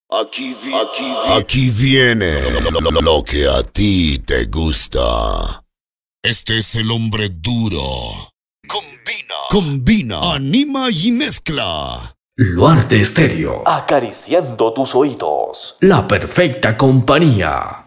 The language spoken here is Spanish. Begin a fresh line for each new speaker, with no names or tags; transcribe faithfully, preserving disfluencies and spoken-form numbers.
Aquí, vi- aquí, vi- aquí viene lo, lo que a ti te gusta. Este es el hombre duro. Combina, combina, anima y mezcla.
Luarte Estéreo.
Acariciando tus oídos.
La perfecta compañía.